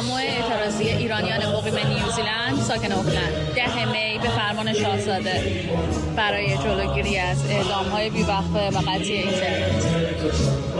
مجمع اعتراضی ایرانیان مقیم نیوزیلند ساکن اوکلند 10 می به فرمان شاهزاده برای جلوگیری از اعدام‌های بی‌وقفه و قطعی اینترنت.